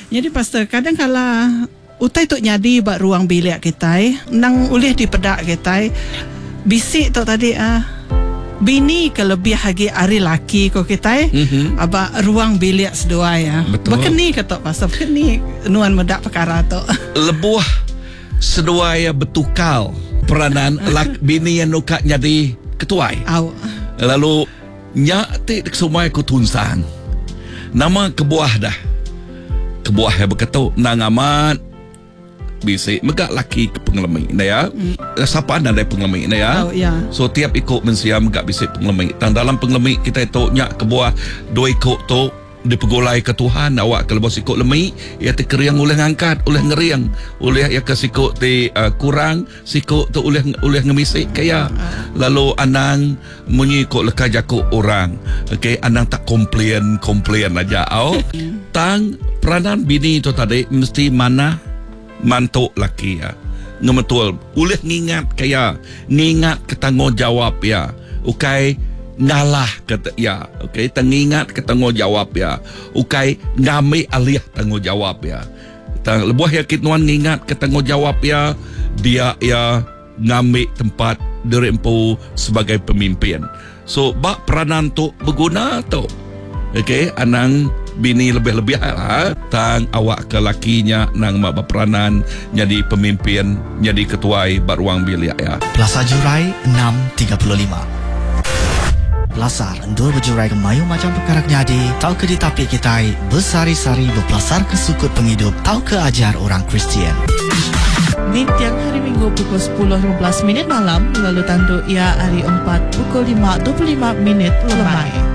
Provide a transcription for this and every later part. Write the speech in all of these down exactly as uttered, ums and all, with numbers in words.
Jadi pastor, kadang kala utai tok nyadi buat ruang bilik kita, nang ulih di pedak kita, bisik tok tadi ah. Bini kelebih lagi hari laki ko kita mm-hmm. aba ruang bilik sedua ya. Betul. Bekeni ketok pasal bekeni nuan medak perkara tu. Lebuh sedua ya betukal peranan lak bini yang nuka jadi ketuai. Au. Lalu nyak ti semua ku tunsang. Nama kebuah dah. Kebuah yang berkata nang amat bisik megak laki ke pengelemi na ya. Mm. Siapa anda dari pengelemi na ya? Oh, ya. So tiap ikut mensia megak bisik pengelemi. Dan dalam pengelemi kita itu nyak kebuah dua ikut tu dipegolai ke Tuhan. Awak kalau bos ikut lemi ia terkeriang oleh ngangkat, oleh ngeriang, oleh ia kesikut ti uh, kurang, sikut tu oleh oleh ngemisik kaya. Lalu anang munyi ikut lekah jakuk orang. Okey, anang tak komplain komplain aja. Au. Tang peranan bini tu tadi mesti mana mantuk laki ya. Ngemetul. Ulih ngingat kaya. Ngingat ketanggungjawab ya. Ukai ngalah kata ya. Okey, tengingat ketanggungjawab ya. Ukai ngambil alih tanggungjawab ya. Tang lebuh yakit nuan ngingat ketanggungjawab ya. Dia ya ngambil tempat dirempu sebagai pemimpin. So bak peranan tu berguna tu. Okey, anang bini lebih-lebih lah tang awak ke lakinya nang mak berperanan jadi pemimpin, jadi ketuai beruang bilik ya. Plaza Jurai enam tiga lima. Pelasar endul berjurai ke mayu macam perkara nyadi, tahu ke di tapi kita bersari-sari berpelasar ke sukut penghidup, tahu ke ajar orang Kristian. Di tiang hari Minggu pukul sepuluh lima belas minit malam, lalu tanduk ia hari empat pukul lima dua puluh lima minit lemai.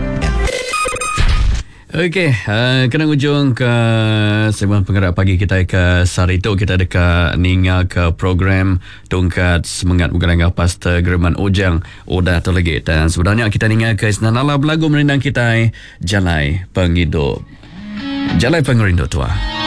Okey, uh, kena ujung ke segmen penggerak pagi kita ke sehari itu kita dekat ninga ke program tongkat semangat bukan Pastor German Ojang Oda tu lagi. Dan sebenarnya kita ninga ke senanala belagu merindang kita Jalai Penghidup. Jalai Penghidup tua.